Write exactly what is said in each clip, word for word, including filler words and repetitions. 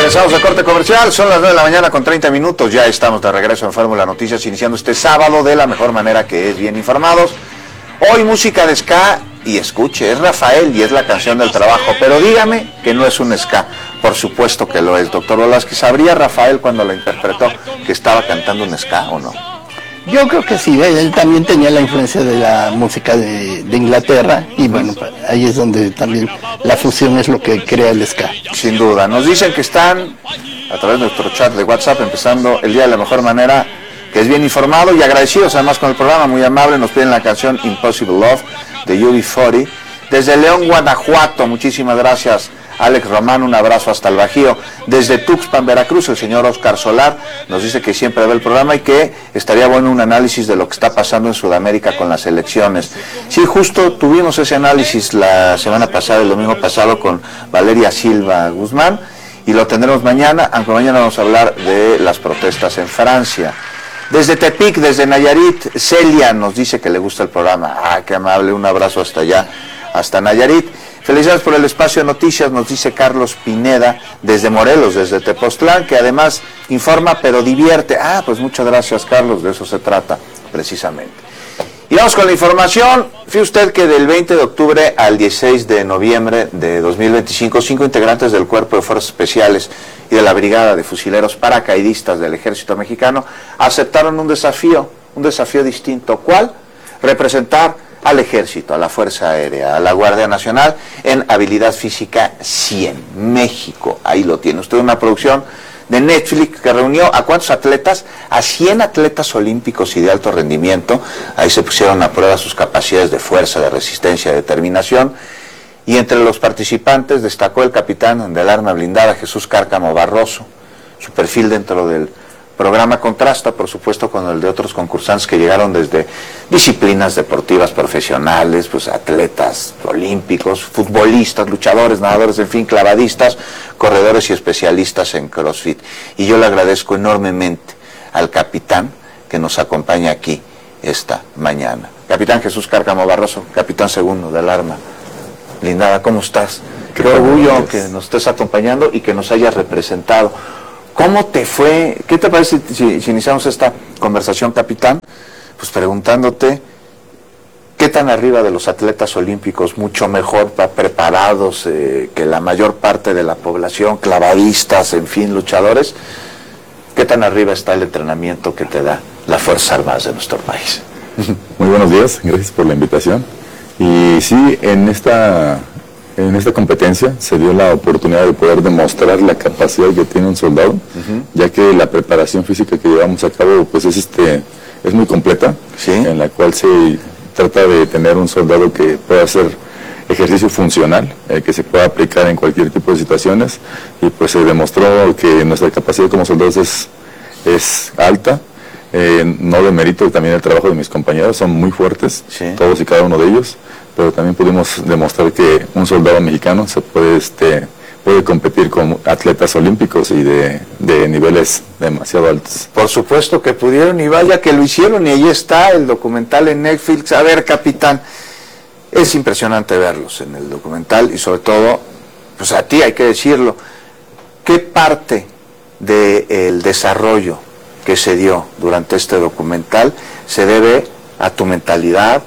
Regresamos a corte comercial, son las nueve de la mañana con treinta minutos, ya estamos de regreso en Fórmula Noticias, iniciando este sábado de la mejor manera, que es bien informados. Hoy música de ska, y escuche, es Rafael y es la canción del trabajo, pero dígame que no es un ska, por supuesto que lo es, doctor Velázquez. ¿Sabría Rafael cuando la interpretó que estaba cantando un ska o no? Yo creo que sí, él también tenía la influencia de la música de, de Inglaterra, y bueno, ahí es donde también la fusión es lo que crea el ska. Sin duda, nos dicen que están a través de nuestro chat de WhatsApp empezando el día de la mejor manera, que es bien informado y agradecidos además con el programa, muy amable. Nos piden la canción Impossible Love de U B cuarenta desde León, Guanajuato. Muchísimas gracias, Alex Román, un abrazo hasta el Bajío. Desde Tuxpan, Veracruz, el señor Oscar Solar nos dice que siempre ve el programa y que estaría bueno un análisis de lo que está pasando en Sudamérica con las elecciones. Sí, justo tuvimos ese análisis la semana pasada, el domingo pasado, con Valeria Silva Guzmán, y lo tendremos mañana, aunque mañana vamos a hablar de las protestas en Francia. Desde Tepic, desde Nayarit, Celia nos dice que le gusta el programa. Ah, qué amable, un abrazo hasta allá, hasta Nayarit. Felicidades por el espacio de noticias, nos dice Carlos Pineda, desde Morelos, desde Tepoztlán, que además informa pero divierte. Ah, pues muchas gracias, Carlos, de eso se trata, precisamente. Y vamos con la información. Fíjese usted que del veinte de octubre al dieciséis de noviembre de dos mil veinticinco, cinco integrantes del Cuerpo de Fuerzas Especiales y de la Brigada de Fusileros Paracaidistas del Ejército Mexicano aceptaron un desafío, un desafío distinto. ¿Cuál? Representar al Ejército, a la Fuerza Aérea, a la Guardia Nacional en habilidad física cien, México. Ahí lo tiene usted, una producción de Netflix que reunió ¿a cuántos atletas? A cien atletas olímpicos y de alto rendimiento. Ahí se pusieron a prueba sus capacidades de fuerza, de resistencia, de determinación. Y entre los participantes destacó el capitán del arma blindada, Jesús Cárcamo Barroso. Su perfil dentro del programa contrasta, por supuesto, con el de otros concursantes que llegaron desde disciplinas deportivas profesionales, pues atletas olímpicos, futbolistas, luchadores, nadadores, en fin, clavadistas, corredores y especialistas en CrossFit. Y yo le agradezco enormemente al capitán que nos acompaña aquí esta mañana. Capitán Jesús Cárcamo Barroso, capitán segundo del arma blindada, ¿cómo estás? Qué, Qué orgullo que nos estés acompañando y que nos hayas representado. ¿Cómo te fue? ¿Qué te parece si, si iniciamos esta conversación, capitán? Pues preguntándote, ¿qué tan arriba de los atletas olímpicos, mucho mejor preparados eh, que la mayor parte de la población, clavadistas, en fin, luchadores? ¿Qué tan arriba está el entrenamiento que te da la Fuerza Armada de nuestro país? Muy buenos días, gracias por la invitación. Y sí, en esta... En esta competencia se dio la oportunidad de poder demostrar la capacidad que tiene un soldado, uh-huh. ya que la preparación física que llevamos a cabo pues es, este, es muy completa, ¿sí? En la cual se trata de tener un soldado que pueda hacer ejercicio funcional, eh, que se pueda aplicar en cualquier tipo de situaciones, y pues se demostró que nuestra capacidad como soldados es, es alta. Eh, no demerito también el trabajo de mis compañeros, son muy fuertes, sí. Todos y cada uno de ellos, pero también pudimos demostrar que un soldado mexicano se puede, este, puede competir con atletas olímpicos y de, de niveles demasiado altos. Por supuesto que pudieron, y vaya que lo hicieron, y ahí está el documental en Netflix. A ver, capitán, es impresionante verlos en el documental, y sobre todo, pues a ti hay que decirlo, ¿qué parte del desarrollo que se dio durante este documental se debe a tu mentalidad,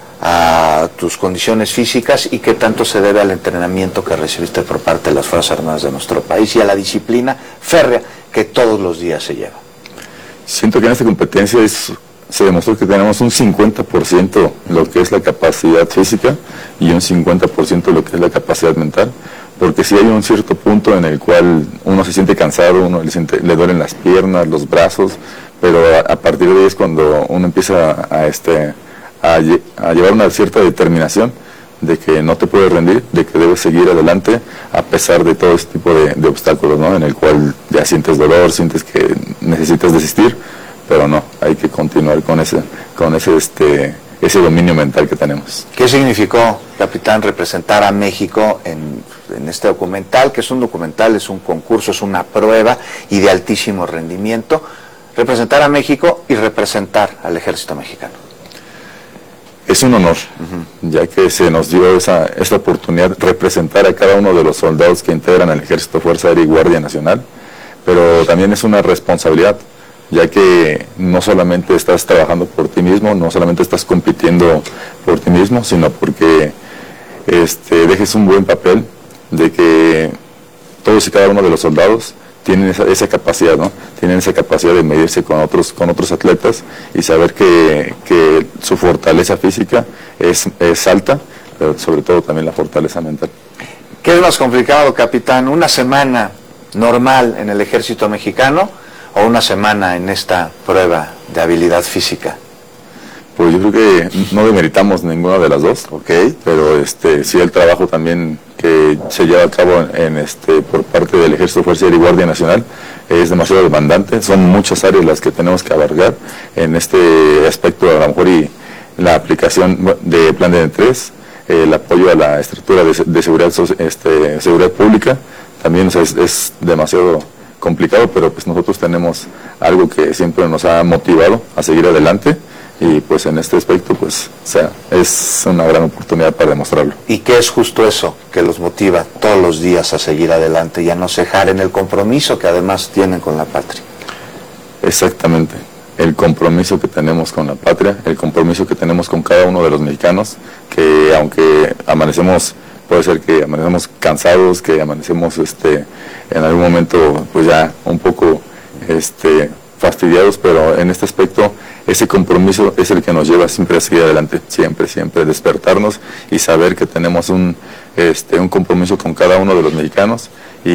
a tus condiciones físicas, y qué tanto se debe al entrenamiento que recibiste por parte de las Fuerzas Armadas de nuestro país y a la disciplina férrea que todos los días se lleva? Siento que en esta competencia es, se demostró que tenemos un cincuenta por ciento lo que es la capacidad física y un cincuenta por ciento lo que es la capacidad mental, porque si hay un cierto punto en el cual uno se siente cansado, uno le, siente, le duelen las piernas, los brazos, pero a, a partir de ahí es cuando uno empieza a, este, a, a llevar una cierta determinación de que no te puedes rendir, de que debes seguir adelante a pesar de todo este tipo de, de obstáculos, ¿no? En el cual ya sientes dolor, sientes que necesitas desistir, pero no, hay que continuar con ese, con ese, este, ese dominio mental que tenemos. ¿Qué significó, capitán, representar a México en, en este documental, que es un documental, es un concurso, es una prueba y de altísimo rendimiento, representar a México y representar al Ejército Mexicano? Es un honor, uh-huh. ya que se nos dio esa, esta oportunidad de representar a cada uno de los soldados que integran el Ejército, Fuerza Aérea y Guardia Nacional. pero también es una responsabilidad, ya que no solamente estás trabajando por ti mismo, no solamente estás compitiendo por ti mismo, sino porque este, dejes un buen papel de que todos y cada uno de los soldados tienen esa, esa capacidad, ¿no? Tienen esa capacidad de medirse con otros, con otros atletas y saber que, que su fortaleza física es, es alta, pero sobre todo también la fortaleza mental. ¿Qué es más complicado, capitán? ¿Una semana normal en el ejército mexicano o una semana en esta prueba de habilidad física? Pues yo creo que no demeritamos ninguna de las dos, okay. Pero este sí el trabajo también que se lleva a cabo en, en este por parte del Ejército, Fuerza Aérea y Guardia Nacional es demasiado demandante. Son muchas áreas las que tenemos que abarcar en este aspecto, a lo mejor, y la aplicación de Plan de tres, el apoyo a la estructura de, de seguridad, este, seguridad pública, también, o sea, es, es demasiado complicado, pero pues nosotros tenemos algo que siempre nos ha motivado a seguir adelante. Y pues en este aspecto, pues, o sea, es una gran oportunidad para demostrarlo. ¿Y qué es justo eso que los motiva todos los días a seguir adelante y a no cejar en el compromiso que además tienen con la patria? Exactamente, el compromiso que tenemos con la patria, el compromiso que tenemos con cada uno de los mexicanos, que aunque amanecemos, puede ser que amanecemos cansados, que amanecemos este, en algún momento pues ya un poco este, fastidiados, pero en este aspecto ese compromiso es el que nos lleva siempre a seguir adelante, siempre, siempre, despertarnos y saber que tenemos un, este, un compromiso con cada uno de los mexicanos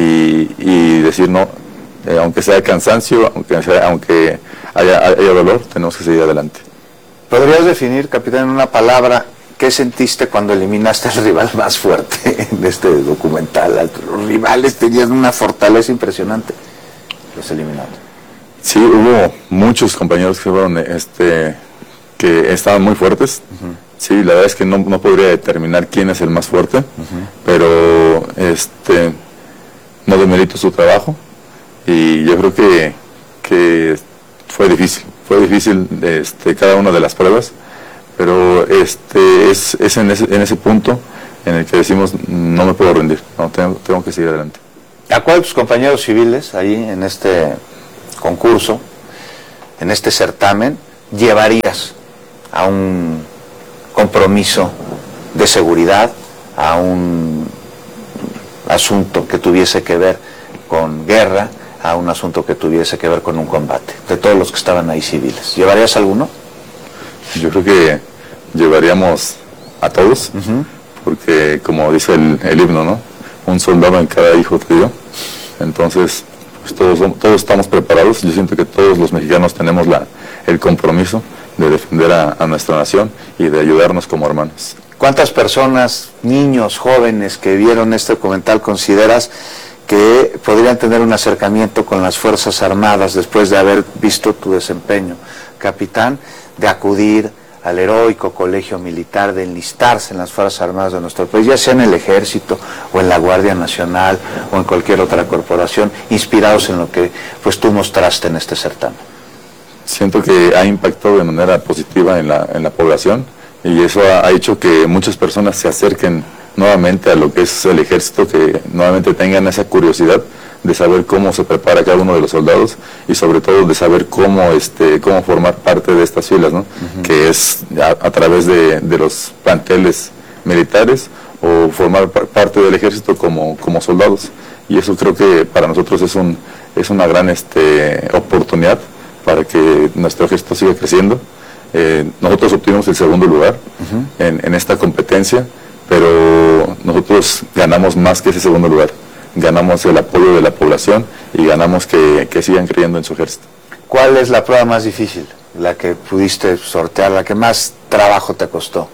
y, y decir no, eh, aunque sea cansancio, aunque, sea, aunque haya, haya dolor, tenemos que seguir adelante. ¿Podrías definir, capitán, en una palabra, qué sentiste cuando eliminaste al rival más fuerte en este documental? Los rivales tenían una fortaleza impresionante, los eliminados. Sí, hubo muchos compañeros que fueron, este, que estaban muy fuertes. Uh-huh. Sí, la verdad es que no, no podría determinar quién es el más fuerte, uh-huh. pero este, no demerito su trabajo y yo creo que, que fue difícil, fue difícil este, cada una de las pruebas, pero este, es, es en, ese, en ese punto en el que decimos no me puedo rendir, no, tengo, tengo que seguir adelante. ¿A cuál de tus compañeros civiles ahí en este concurso, en este certamen, llevarías a un compromiso de seguridad, a un asunto que tuviese que ver con guerra, a un asunto que tuviese que ver con un combate, de todos los que estaban ahí civiles? ¿Llevarías alguno? Yo creo que llevaríamos a todos, uh-huh. porque como dice el, el himno, ¿no? Un soldado en cada hijo te dio. Entonces pues todos, todos estamos preparados. Yo siento que todos los mexicanos tenemos la, el compromiso de defender a, a nuestra nación y de ayudarnos como hermanos. ¿Cuántas personas, niños, jóvenes que vieron este documental consideras que podrían tener un acercamiento con las Fuerzas Armadas después de haber visto tu desempeño, capitán, de acudir al heroico colegio militar, de enlistarse en las Fuerzas Armadas de nuestro país, ya sea en el Ejército o en la Guardia Nacional o en cualquier otra corporación, inspirados en lo que pues tú mostraste en este certamen? Siento que ha impactado de manera positiva en la, en la población y eso ha, ha hecho que muchas personas se acerquen nuevamente a lo que es el Ejército, que nuevamente tengan esa curiosidad de saber cómo se prepara cada uno de los soldados y sobre todo de saber cómo este cómo formar parte de estas filas, ¿no? Uh-huh. Que es a, a través de, de los planteles militares o formar par, parte del Ejército como, como soldados, y eso creo que para nosotros es un es una gran este oportunidad para que nuestro Ejército siga creciendo. Eh, nosotros obtuvimos el segundo lugar uh-huh. en, en esta competencia, pero nosotros ganamos más que ese segundo lugar. Ganamos el apoyo de la población y ganamos que, que sigan creyendo en su ejército. ¿Cuál es la prueba más difícil, la que pudiste sortear, la que más trabajo te costó?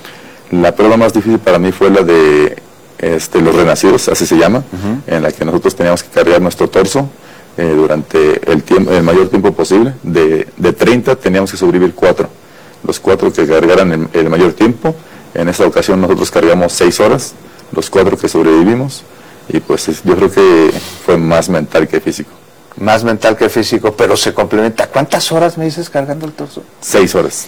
La prueba más difícil para mí fue la de este, los renacidos, así se llama, uh-huh. en la que nosotros teníamos que cargar nuestro torso eh, durante el, tiempo, el mayor tiempo posible. De, de treinta teníamos que sobrevivir cuatro, los cuatro que cargaran el, el mayor tiempo. En esta ocasión nosotros cargamos seis horas, los cuatro que sobrevivimos. Y pues yo creo que fue más mental que físico. Más mental que físico, pero se complementa. ¿Cuántas horas me dices cargando el torso? Seis horas.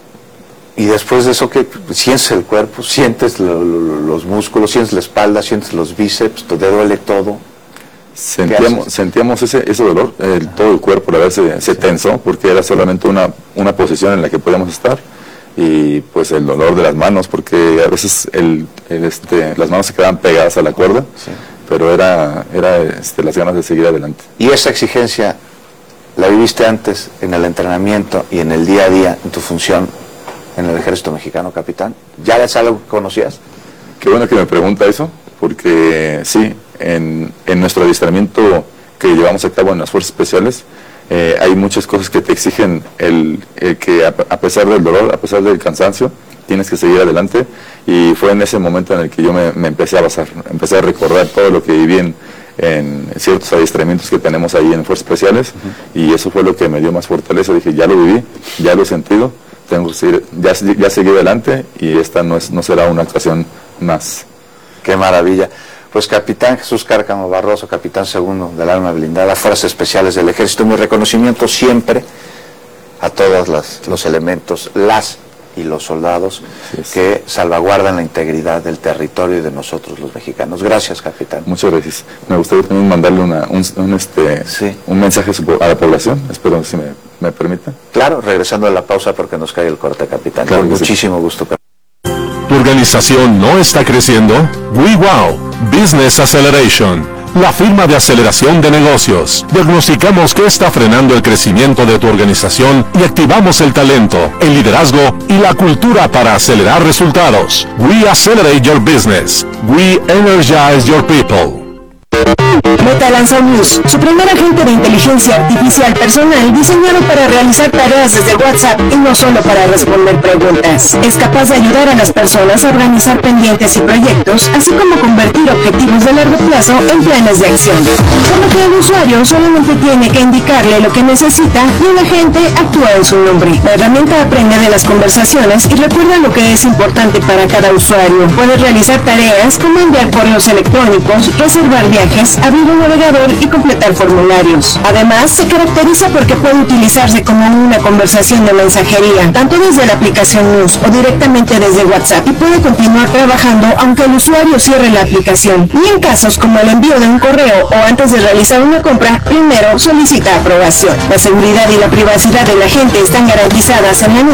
Y después de eso, ¿qué? ¿Sientes el cuerpo? ¿Sientes lo, lo, los músculos? ¿Sientes la espalda? ¿Sientes los bíceps? ¿Te duele todo? Sentíamos, sentíamos ese, ese dolor, el, todo el cuerpo la verdad se, se tensó porque era solamente una, una posición en la que podíamos estar, y pues el dolor de las manos, porque a veces el, el, este, las manos se quedaban pegadas a la cuerda, sí. pero era, era este, las ganas de seguir adelante. ¿Y esa exigencia la viviste antes en el entrenamiento y en el día a día en tu función en el Ejército Mexicano, capitán? ¿Ya es algo que conocías? Qué bueno que me pregunta eso, porque sí, en, en nuestro adiestramiento que llevamos a cabo en las Fuerzas Especiales, eh, hay muchas cosas que te exigen el, el que a, a pesar del dolor, a pesar del cansancio, tienes que seguir adelante, y fue en ese momento en el que yo me, me empecé a basar, empecé a recordar todo lo que viví en, en ciertos adiestramientos que tenemos ahí en Fuerzas Especiales, uh-huh. y eso fue lo que me dio más fortaleza. Dije, ya lo viví, ya lo he sentido, tengo que seguir, ya, ya seguí adelante, y esta no, es, no será una ocasión más. Qué maravilla. Pues capitán Jesús Cárcamo Barroso, capitán segundo del Arma Blindada, Fuerzas Especiales del Ejército, mi reconocimiento siempre a todos las, los elementos, las y los soldados sí, sí. que salvaguardan la integridad del territorio y de nosotros los mexicanos. Gracias, capitán. Muchas gracias. Me gustaría también mandarle una, un, un, este, sí. un mensaje a la población, espero si me, me permita. Claro, regresando a la pausa porque nos cae el corte, capitán. Claro, Con muchísimo sí. gusto. ¿Tu organización no está creciendo? WeWow Business Acceleration, la firma de aceleración de negocios. Diagnosticamos qué está frenando el crecimiento de tu organización y activamos el talento, el liderazgo y la cultura para acelerar resultados. We accelerate your business. We energize your people. Meta lanzó Muse, su primer agente de inteligencia artificial personal diseñado para realizar tareas desde WhatsApp y no solo para responder preguntas. Es capaz de ayudar a las personas a organizar pendientes y proyectos, así como convertir objetivos de largo plazo en planes de acción. Por lo que el usuario solamente tiene que indicarle lo que necesita y el agente actúa en su nombre. La herramienta aprende de las conversaciones y recuerda lo que es importante para cada usuario. Puede realizar tareas como enviar correos electrónicos, reservar viajes, abrir un navegador y completar formularios. Además, se caracteriza porque puede utilizarse como una conversación de mensajería, tanto desde la aplicación News o directamente desde WhatsApp, y puede continuar trabajando aunque el usuario cierre la aplicación. Y en casos como el envío de un correo o antes de realizar una compra, primero solicita aprobación. La seguridad y la privacidad de la gente están garantizadas en la nube.